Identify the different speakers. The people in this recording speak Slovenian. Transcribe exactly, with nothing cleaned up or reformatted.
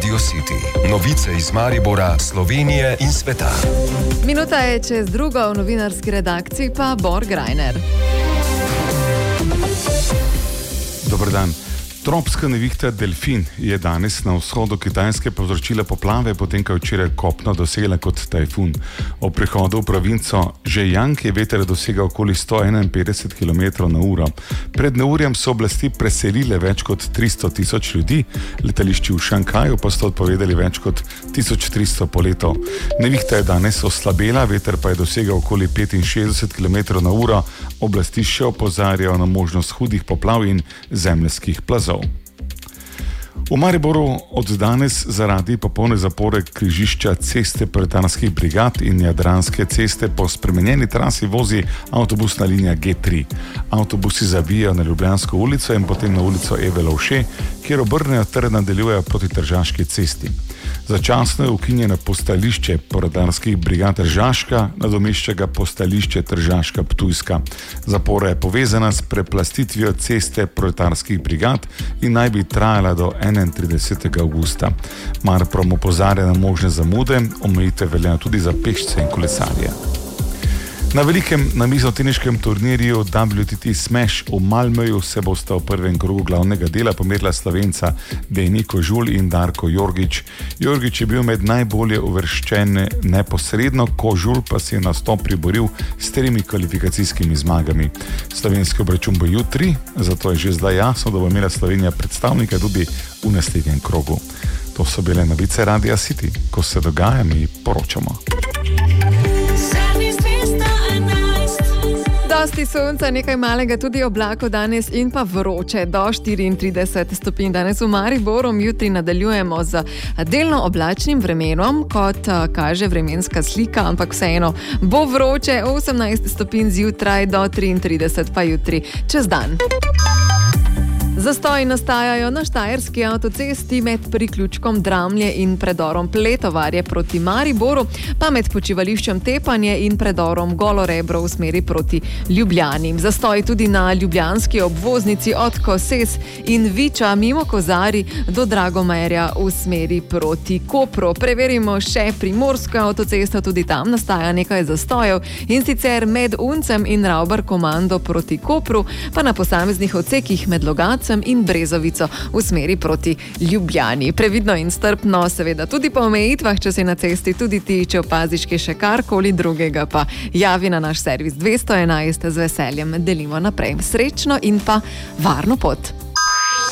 Speaker 1: Radio City. Novice iz Maribora, Slovenije in sveta.
Speaker 2: Minuta je čez drugo, v novinarski redakciji pa Bor Grajner.
Speaker 3: Dober dan. Tropska nevihta Delfin je danes na vzhodu Kitajske povzročila poplave, potem ko je včeraj kopno dosegla kot tajfun. Ob prihodu v provinco Zhejiang je veter dosegal okoli sto enainpetdeset kilometrov na uro. Pred neurjem so oblasti preselile več kot tristo tisoč ljudi, letališči v Šanghaju pa so odpovedali več kot tisoč tristo poletov. Nevihta je danes oslabela, veter pa je dosegal okoli petinšestdeset kilometrov na uro, oblasti še opozarjajo na možnost hudih poplav in zemeljskih plazov. V Mariboru od danes zaradi popolne zapore križišča ceste proletarskih brigad in Jadranske ceste po spremenjeni trasi vozi avtobusna linija G tri. Avtobusi zavijajo na Ljubljansko ulico in potem na ulico Eve Lovše, kjer obrnejo ter nadaljujejo proti Tržaški cesti. Začasno je ukinjeno postajališče proletarskih brigad Tržaška, nadomešča ga postajališče Tržaška Ptujska. Zapora je povezana s preplastitvijo ceste proletarskih brigad in naj bi trajala do enaintridesetega avgusta. Marprom opozarja na možne zamude, omejitve veljajo tudi za pešce in kolesarje. Na velikem namiznoteniškem turnirju W T T Smash v Malmöju se bosta v prvem krogu glavnega dela pomerila Slovenca Deni Kožul in Darko Jorgić. Jorgić je bil med najbolje uvrščene neposredno, Kožul pa si je nastop priboril s tremi kvalifikacijskimi zmagami. Slovenski obračun bo jutri, zato je že zdaj jasno, da bo imela Slovenija predstavnika tudi v naslednjem krogu. To so bile novice Radia City. Ko se dogaja, mi poročamo.
Speaker 2: Dosti sonca, nekaj malega tudi oblako danes in pa vroče do štiriintrideset stopinj danes v Mariboru. Jutri nadaljujemo z delno oblačnim vremenom, kot kaže vremenska slika, ampak vseeno bo vroče, osemnajst stopinj zjutraj do triintrideset pa jutri čez dan. Zastoji nastajajo na štajerski avtocesti med priključkom Dramlje in predorom Pletovarje proti Mariboru, pa med počivališčem Tepanje in predorom Golorebro v smeri proti Ljubljani. Zastoji tudi na ljubljanski obvoznici od Koses in Viča mimo Kozari do Dragomerja v smeri proti Kopru. Preverimo še primorsko avtocesto, tudi tam nastaja nekaj zastojev, in sicer med Uncem in Ravbar Komando proti Kopru, pa na posameznih odsekih med Logatcem in Brezovico v smeri proti Ljubljani. Previdno in strpno, seveda tudi po omejitvah, če si na cesti, tudi ti, če opaziš še karkoli drugega, pa javi na naš servis dvesto enajst, z veseljem delimo naprej. Srečno in pa varno pot.